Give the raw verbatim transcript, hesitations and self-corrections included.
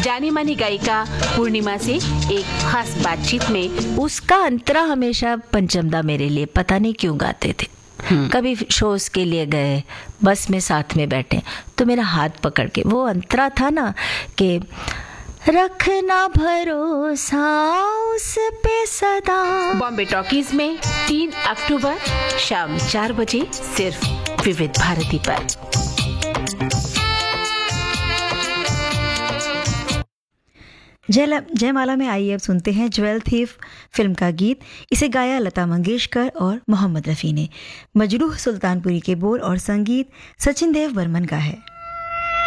जानी मानी गायिका पूर्णिमा से एक खास बातचीत में। उसका अंतरा हमेशा पंचमदा मेरे लिए पता नहीं क्यों गाते थे। कभी शोज के लिए गए, बस में साथ में बैठे तो मेरा हाथ पकड़ के वो अंतरा था ना कि रखना भरोसा उस पे सदा। बॉम्बे टॉकीज में तीन अक्टूबर शाम चार बजे सिर्फ विविध भारती पर। जय जयमाला में आइए अब सुनते हैं ज्वेल थीफ फिल्म का गीत। इसे गाया लता मंगेशकर और मोहम्मद रफ़ी ने। मजरूह सुल्तानपुरी के बोल और संगीत सचिन देव बर्मन का है।